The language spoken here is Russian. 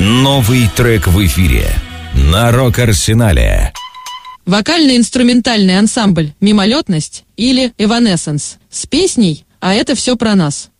Новый трек в эфире на Рок-Арсенале. Вокально-инструментальный ансамбль «Мимолетность» или «Эванесенс» с песней «А это все про нас».